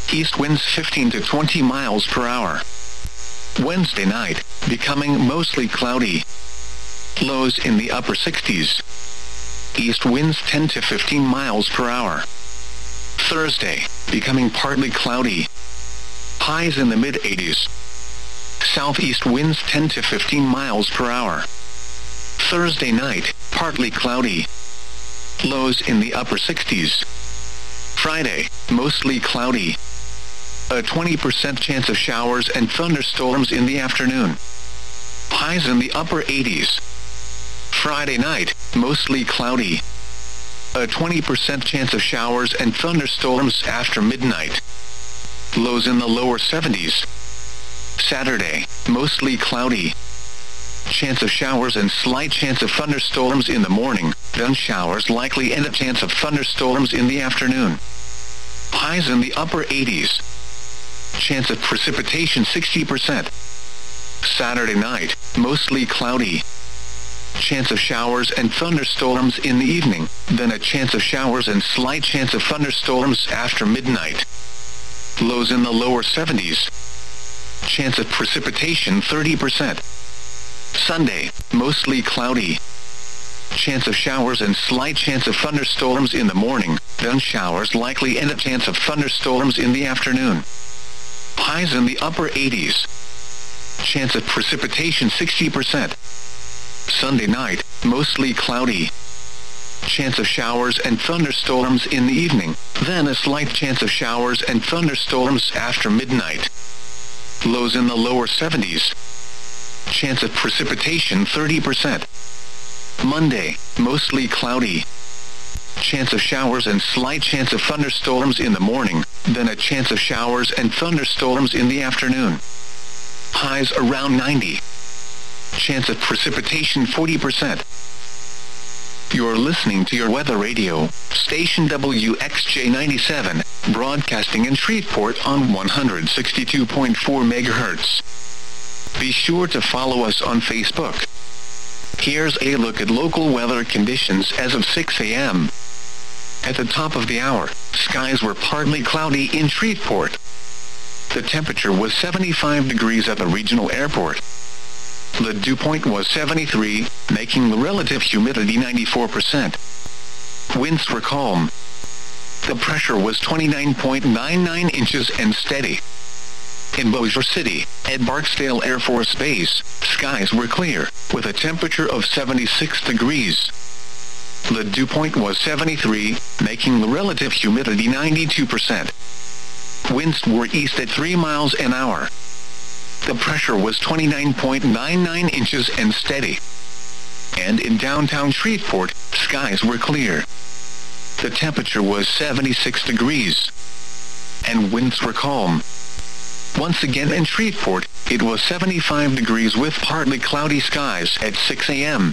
east winds 15 to 20 miles per hour. Wednesday night, becoming mostly cloudy. Lows in the upper 60s. East winds 10 to 15 miles per hour. Thursday, becoming partly cloudy. Highs in the mid-80s. Southeast winds 10 to 15 miles per hour. Thursday night, partly cloudy. Lows in the upper 60s. Friday, mostly cloudy. A 20% chance of showers and thunderstorms in the afternoon. Highs in the upper 80s. Friday night, mostly cloudy. A 20% chance of showers and thunderstorms after midnight. Lows in the lower 70s. Saturday, mostly cloudy. Chance of showers and slight chance of thunderstorms in the morning, then showers likely and a chance of thunderstorms in the afternoon. Highs in the upper 80s. Chance of precipitation 60%. Saturday night, mostly cloudy. Chance of showers and thunderstorms in the evening, then a chance of showers and slight chance of thunderstorms after midnight. Lows in the lower 70s. Chance of precipitation 30%. Sunday, mostly cloudy. Chance of showers and slight chance of thunderstorms in the morning, then showers likely and a chance of thunderstorms in the afternoon. Highs in the upper 80s. Chance of precipitation 60%. Sunday night, mostly cloudy. Chance of showers and thunderstorms in the evening, then a slight chance of showers and thunderstorms after midnight. Lows in the lower 70s. Chance of precipitation 30%. Monday, mostly cloudy. Chance of showers and slight chance of thunderstorms in the morning, then a chance of showers and thunderstorms in the afternoon. Highs around 90. Chance of precipitation 40%. You're listening to your weather radio, station WXJ97, broadcasting in Shreveport on 162.4 MHz. Be sure to follow us on Facebook. Here's a look at local weather conditions as of 6 a.m. At the top of the hour, skies were partly cloudy in Shreveport. The temperature was 75 degrees at the regional airport. The dew point was 73, making the relative humidity 94%. Winds were calm. The pressure was 29.99 inches and steady. In Bossier City, at Barksdale Air Force Base, skies were clear, with a temperature of 76 degrees. The dew point was 73, making the relative humidity 92%. Winds were east at 3 miles an hour. The pressure was 29.99 inches and steady. And in downtown Shreveport, skies were clear. The temperature was 76 degrees. And winds were calm. Once again in Shreveport, it was 75 degrees with partly cloudy skies at 6 a.m.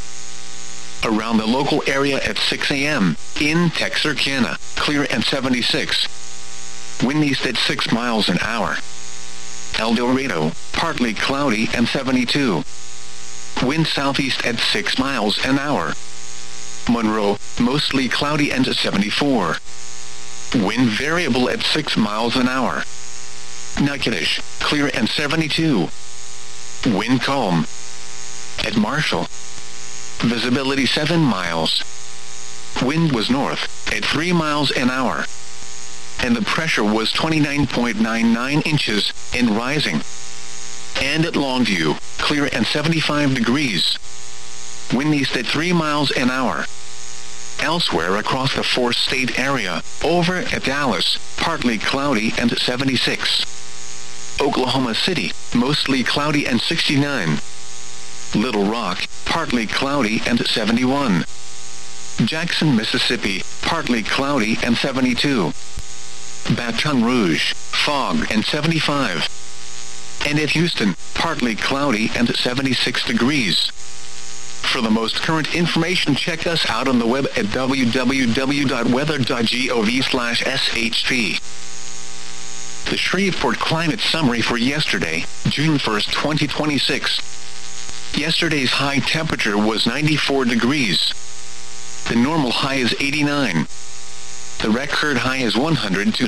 Around the local area at 6 a.m., in Texarkana, clear and 76. Wind east at 6 miles an hour. El Dorado, partly cloudy and 72. Wind southeast at 6 miles an hour. Monroe, mostly cloudy and 74. Wind variable at 6 miles an hour. Natchitoches, clear and 72. Wind calm. At Marshall, visibility 7 miles. Wind was north, at 3 miles an hour. And the pressure was 29.99 inches, and rising. And at Longview, clear and 75 degrees. Wind east at 3 miles an hour. Elsewhere across the four-state area, over at Dallas, partly cloudy and 76. Oklahoma City, mostly cloudy and 69. Little Rock, partly cloudy and 71. Jackson, Mississippi, partly cloudy and 72. Baton Rouge, fog and 75. And at Houston, partly cloudy and 76 degrees. For the most current information, check us out on the web at www.weather.gov/SHP. The Shreveport Climate Summary for yesterday, June 1st, 2026. Yesterday's high temperature was 94 degrees. The normal high is 89. The record high is 102